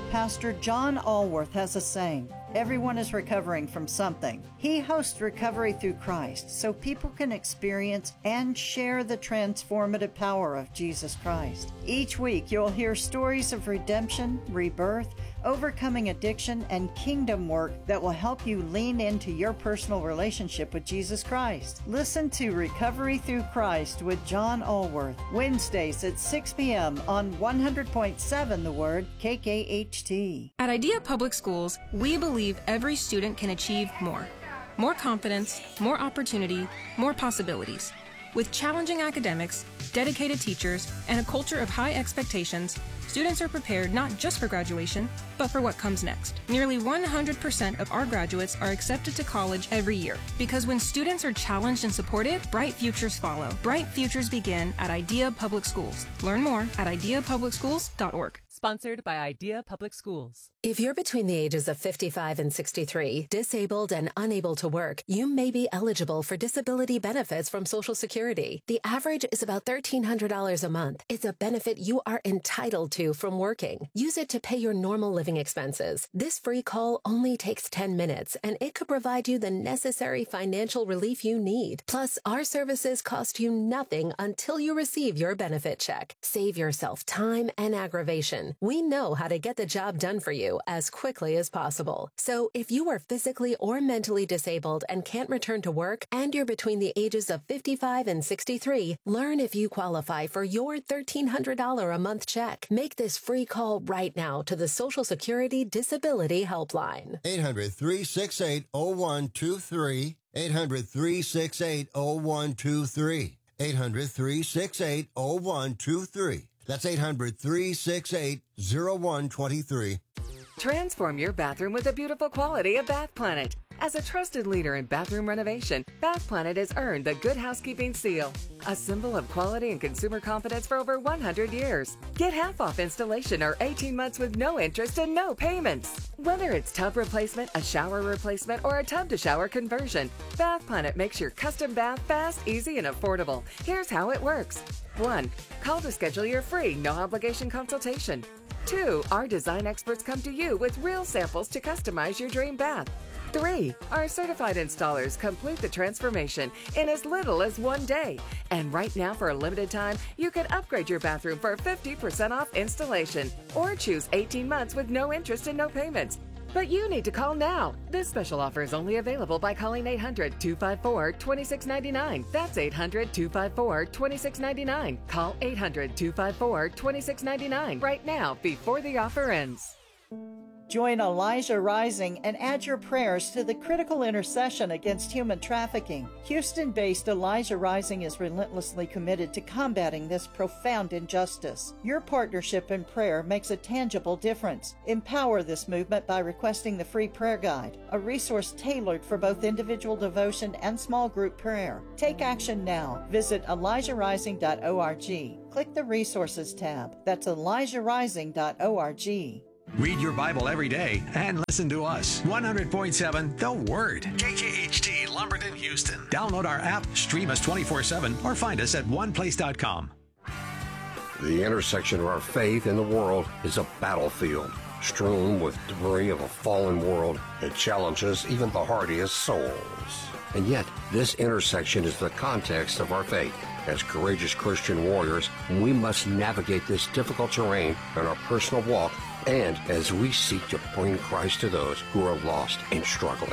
Pastor John Allworth has a saying, everyone is recovering from something. He hosts Recovery Through Christ so people can experience and share the transformative power of Jesus Christ. Each week you'll hear stories of redemption, rebirth, overcoming addiction, and kingdom work that will help you lean into your personal relationship with Jesus Christ. Listen to Recovery Through Christ with John Allworth, Wednesdays at 6 p.m. on 100.7 The Word, KKHT. At Idea Public Schools, we believe every student can achieve more. More confidence, more opportunity, more possibilities. With challenging academics, dedicated teachers, and a culture of high expectations, students are prepared not just for graduation, but for what comes next. Nearly 100% of our graduates are accepted to college every year, because when students are challenged and supported, bright futures follow. Bright futures begin at Idea Public Schools. Learn more at ideapublicschools.org. Sponsored by Idea Public Schools. If you're between the ages of 55 and 63, disabled and unable to work, you may be eligible for disability benefits from Social Security. The average is about $1,300 a month. It's a benefit you are entitled to from working. Use it to pay your normal living expenses. This free call only takes 10 minutes, and it could provide you the necessary financial relief you need. Plus, our services cost you nothing until you receive your benefit check. Save yourself time and aggravation. We know how to get the job done for you as quickly as possible. So if you are physically or mentally disabled and can't return to work, and you're between the ages of 55 and 63, learn if you qualify for your $1,300 a month check. Make this free call right now to the Social Security Disability Helpline. 800-368-0123. 800-368-0123. 800-368-0123. That's 800-368-0123. Transform your bathroom with the beautiful quality of Bath Planet. As a trusted leader in bathroom renovation, Bath Planet has earned the Good Housekeeping seal, a symbol of quality and consumer confidence for over 100 years. Get half off installation or 18 months with no interest and no payments. Whether it's tub replacement, a shower replacement, or a tub-to-shower conversion, Bath Planet makes your custom bath fast, easy, and affordable. Here's how it works. 1. Call to schedule your free, no-obligation consultation. 2. Our design experts come to you with real samples to customize your dream bath. 3. Our certified installers complete the transformation in as little as 1 day. And right now, for a limited time, you can upgrade your bathroom for 50% off installation or choose 18 months with no interest and no payments. But you need to call now. This special offer is only available by calling 800-254-2699. That's 800-254-2699. Call 800-254-2699 right now before the offer ends. Join Elijah Rising and add your prayers to the critical intercession against human trafficking. Houston-based Elijah Rising is relentlessly committed to combating this profound injustice. Your partnership in prayer makes a tangible difference. Empower this movement by requesting the free prayer guide, a resource tailored for both individual devotion and small group prayer. Take action now. Visit ElijahRising.org. Click the Resources tab. That's ElijahRising.org. Read your Bible every day and listen to us. 100.7 The Word. KKHT, Lumberton, Houston. Download our app, stream us 24/7, or find us at oneplace.com. The intersection of our faith and the world is a battlefield, strewn with debris of a fallen world that challenges even the hardiest souls. And yet, this intersection is the context of our faith. As courageous Christian warriors, we must navigate this difficult terrain in our personal walk and as we seek to bring Christ to those who are lost and struggling.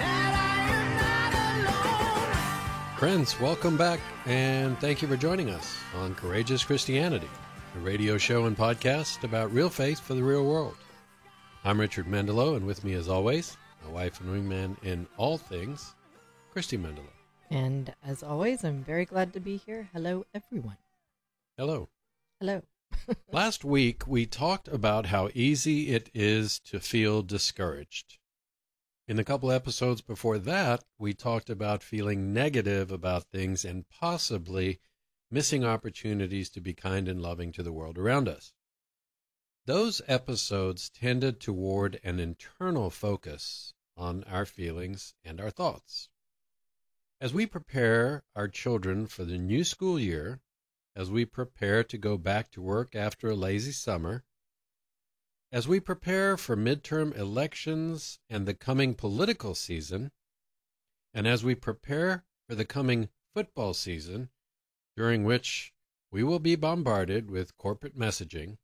Friends, welcome back, and thank you for joining us on Courageous Christianity, a radio show and podcast about real faith for the real world. I'm Richard Mendelow, and with me as always, my wife and wingman in all things, Christy Mendelow. And as always, I'm very glad to be here. Hello, everyone. Hello. Hello. Last week, we talked about how easy it is to feel discouraged. In the couple episodes before that, we talked about feeling negative about things and possibly missing opportunities to be kind and loving to the world around us. Those episodes tended toward an internal focus on our feelings and our thoughts. As we prepare our children for the new school year, as we prepare to go back to work after a lazy summer, As we prepare for midterm elections and the coming political season, and as we prepare for the coming football season, during which we will be bombarded with corporate messaging,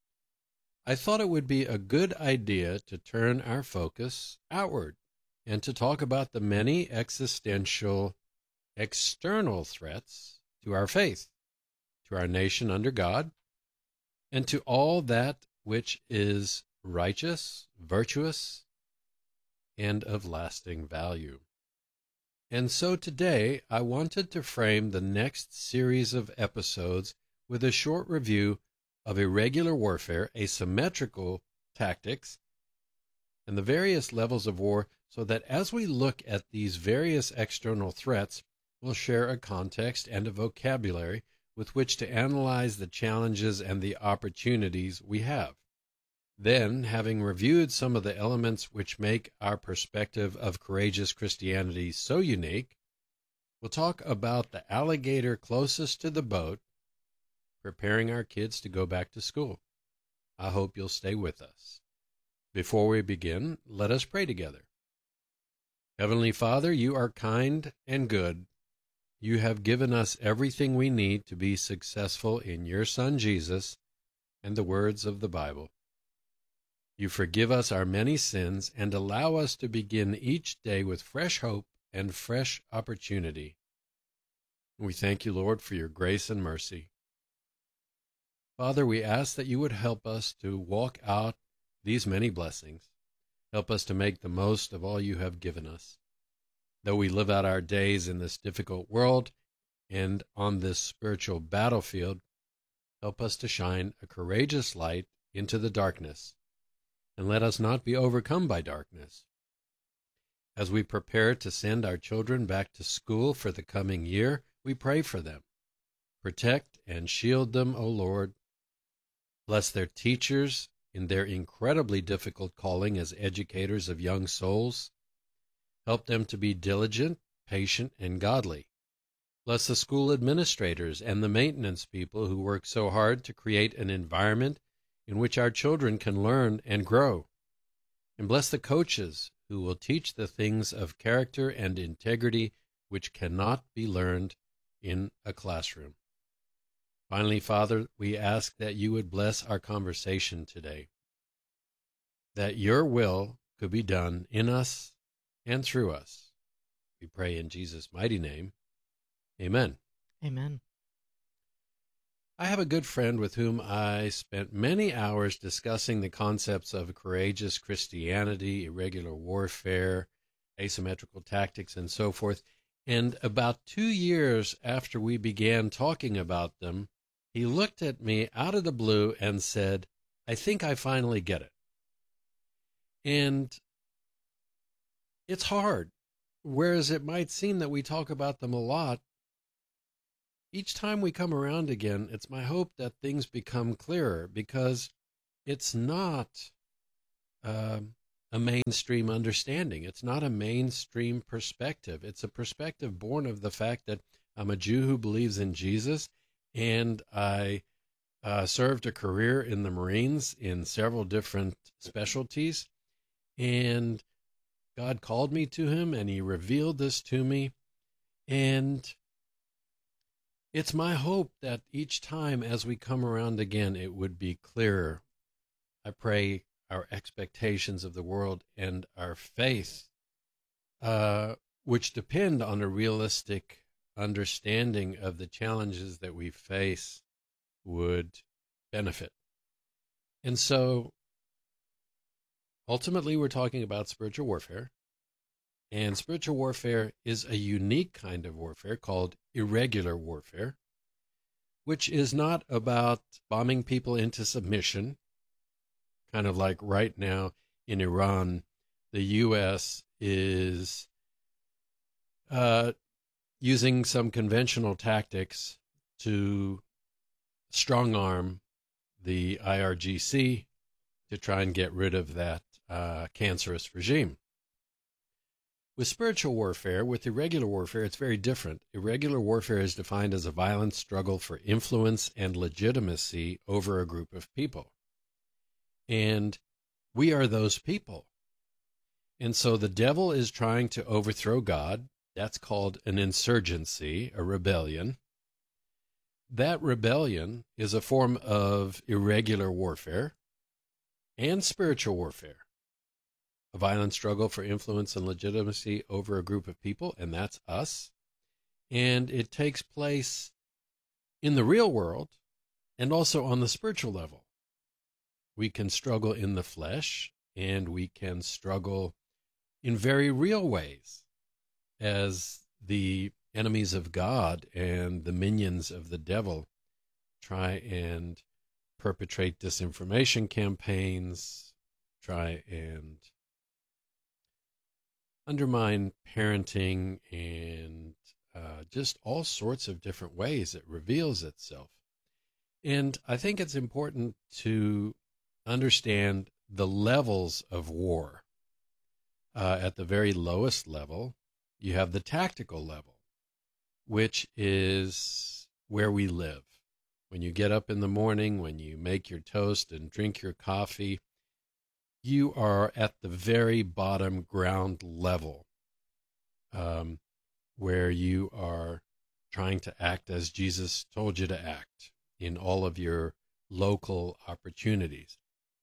I thought it would be a good idea to turn our focus outward and to talk about the many existential external threats to our faith, to our nation under God, and to all that which is righteous, virtuous, and of lasting value. And so today I wanted to frame the next series of episodes with a short review of irregular warfare, asymmetrical tactics, and the various levels of war, so that as we look at these various external threats, we'll share a context and a vocabulary with which to analyze the challenges and the opportunities we have. Then, having reviewed some of the elements which make our perspective of courageous Christianity so unique, we'll talk about the alligator closest to the boat, preparing our kids to go back to school. I hope you'll stay with us. Before we begin, let us pray together. Heavenly Father, you are kind and good. You have given us everything we need to be successful in your Son Jesus and the words of the Bible. You forgive us our many sins and allow us to begin each day with fresh hope and fresh opportunity. We thank you, Lord, for your grace and mercy. Father, we ask that you would help us to walk out these many blessings. Help us to make the most of all you have given us. Though we live out our days in this difficult world and on this spiritual battlefield, help us to shine a courageous light into the darkness, and let us not be overcome by darkness. As we prepare to send our children back to school for the coming year, we pray for them. Protect and shield them, O Lord. Bless their teachers in their incredibly difficult calling as educators of young souls. Help them to be diligent, patient, and godly. Bless the school administrators and the maintenance people who work so hard to create an environment in which our children can learn and grow. And bless the coaches who will teach the things of character and integrity which cannot be learned in a classroom. Finally, Father, we ask that you would bless our conversation today, that your will could be done in us and through us. We pray in Jesus' mighty name. Amen. Amen. I have a good friend with whom I spent many hours discussing the concepts of courageous Christianity, irregular warfare, asymmetrical tactics, and so forth. And about 2 years after we began talking about them, he looked at me out of the blue and said, "I think I finally get it." And it's hard. Whereas it might seem that we talk about them a lot, each time we come around again, it's my hope that things become clearer, because it's not a mainstream understanding. It's not a mainstream perspective. It's a perspective born of the fact that I'm a Jew who believes in Jesus, and I served a career in the Marines in several different specialties, and God called me to him, and he revealed this to me, and it's my hope that each time as we come around again, it would be clearer. I pray our expectations of the world and our faith, which depend on a realistic understanding of the challenges that we face, would benefit. And so, ultimately, we're talking about spiritual warfare. And spiritual warfare is a unique kind of warfare called irregular warfare, which is not about bombing people into submission, kind of like right now in Iran, the U.S. is using some conventional tactics to strong-arm the IRGC to try and get rid of that cancerous regime. With spiritual warfare, with irregular warfare, it's very different. Irregular warfare is defined as a violent struggle for influence and legitimacy over a group of people. And we are those people. And so the devil is trying to overthrow God. That's called an insurgency, a rebellion. That rebellion is a form of irregular warfare and spiritual warfare, a violent struggle for influence and legitimacy over a group of people, and that's us. And it takes place in the real world and also on the spiritual level. We can struggle in the flesh, and we can struggle in very real ways as the enemies of God and the minions of the devil try and perpetrate disinformation campaigns, try and undermine parenting, and just all sorts of different ways it reveals itself. And I think it's important to understand the levels of war. At the very lowest level, you have the tactical level, which is where we live. When you get up in the morning, when you make your toast and drink your coffee, you are at the very bottom ground level, where you are trying to act as Jesus told you to act in all of your local opportunities.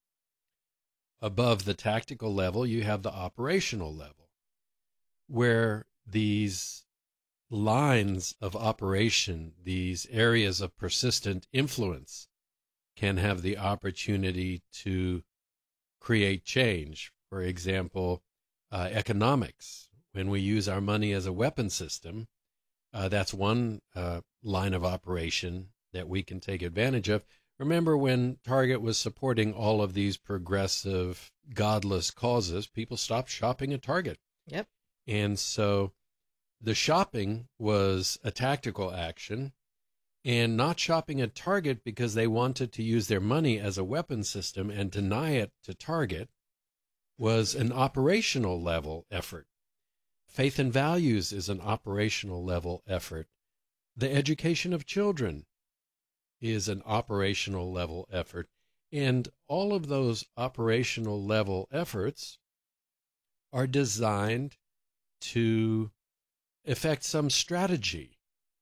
Above the tactical level, you have the operational level, where these lines of operation, these areas of persistent influence, can have the opportunity to create change. For example, economics. When we use our money as a weapon system, that's one line of operation that we can take advantage of. Remember when Target was supporting all of these progressive, godless causes, people stopped shopping at Target. Yep. And so the shopping was a tactical action, and not shopping at Target because they wanted to use their money as a weapon system and deny it to Target was an operational level effort. Faith and values is an operational level effort. The education of children is an operational level effort. And all of those operational level efforts are designed to affect some strategy,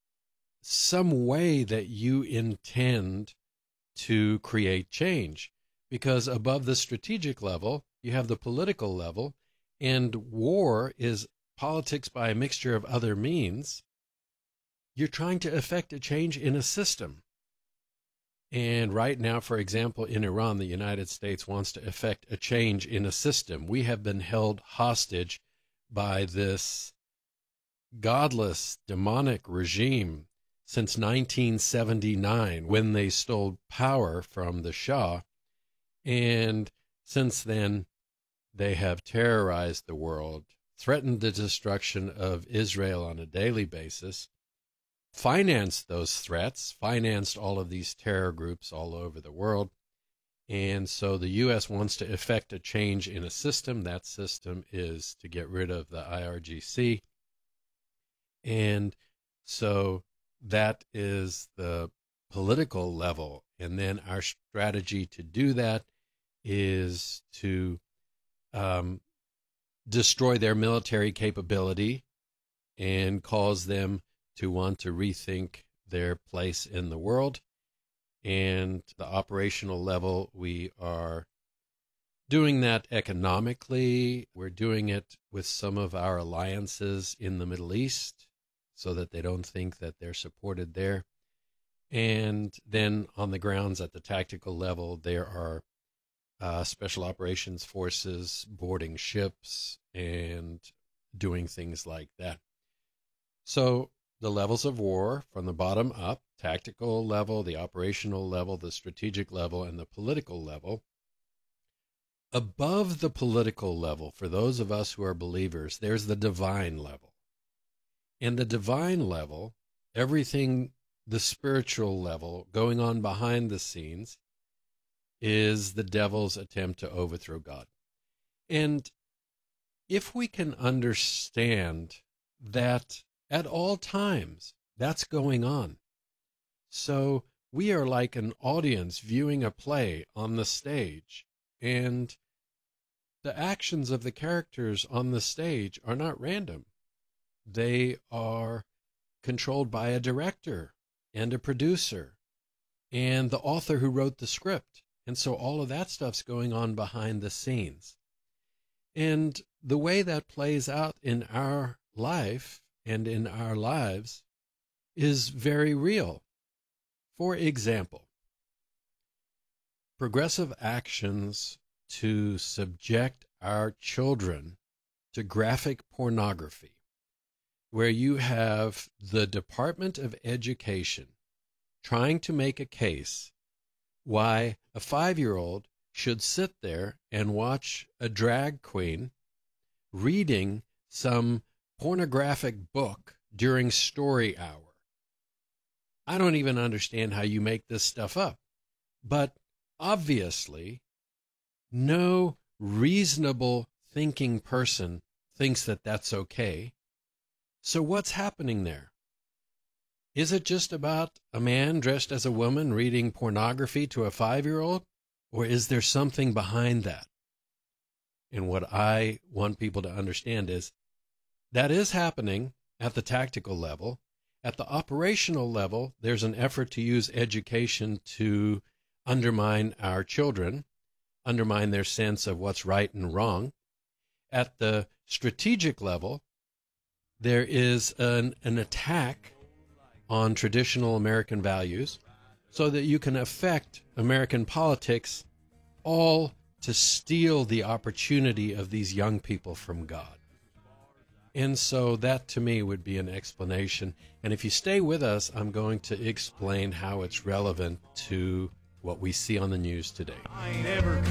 some way that you intend to create change. Because above the strategic level, you have the political level, and war is politics by a mixture of other means. You're trying to effect a change in a system. And right now, for example, in Iran, the United States wants to effect a change in a system. We have been held hostage by this godless, demonic regime since 1979, when they stole power from the Shah. And since then, they have terrorized the world, threatened the destruction of Israel on a daily basis, financed those threats, financed all of these terror groups all over the world. And so the U.S. wants to effect a change in a system. That system is to get rid of the IRGC. And so that is the political level. And then our strategy to do that is to destroy their military capability and cause them to want to rethink their place in the world. And the operational level, we are doing that economically. We're doing it with some of our alliances in the Middle East so that they don't think that they're supported there. And then on the grounds at the tactical level, there are special operations forces boarding ships and doing things like that. So the levels of war from the bottom up, tactical level, the operational level, the strategic level, and the political level. Above the political level, for those of us who are believers, there's the divine level. And the divine level, everything, the spiritual level going on behind the scenes, is the devil's attempt to overthrow God. And if we can understand that at all times, that's going on. So we are like an audience viewing a play on the stage, and the actions of the characters on the stage are not random. They are controlled by a director and a producer and the author who wrote the script. And so all of that stuff's going on behind the scenes. And the way that plays out in our life and in our lives is very real. For example, progressive actions to subject our children to graphic pornography, where you have the Department of Education trying to make a case why a 5-year-old should sit there and watch a drag queen reading some pornographic book during story hour. I don't even understand how you make this stuff up. But obviously, no reasonable thinking person thinks that that's okay. So what's happening there? Is it just about a man dressed as a woman reading pornography to a 5-year-old? Or is there something behind that? And what I want people to understand is that is happening at the tactical level. At the operational level, there's an effort to use education to undermine our children, undermine their sense of what's right and wrong. At the strategic level, there is an attack on traditional American values so that you can affect American politics, all to steal the opportunity of these young people from God. And so that to me would be an explanation. And if you stay with us, I'm going to explain how it's relevant to what we see on the news today.